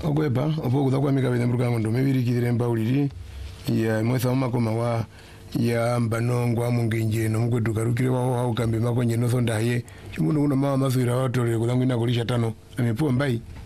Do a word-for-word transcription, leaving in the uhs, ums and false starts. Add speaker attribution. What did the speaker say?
Speaker 1: Ogweba opo kudakwa mikabene mruka ngondo mebirikire mbauliri ya mwesa makoma wa ya mbanongwa mungenje no mukweduka rukire wa au kambi makonje no sondaye chimuno uno mama maswira watole kulangu ina kolisha tano amepo mbai